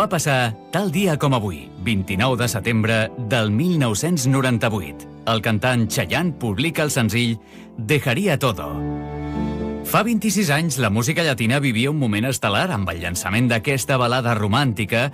Va passar tal dia com avui, 29 de setembre del 1998. El cantant Chayanne publica el senzill Dejaría todo. Fa 26 anys, la música llatina vivia un moment estel·lar amb el llançament d'aquesta balada romàntica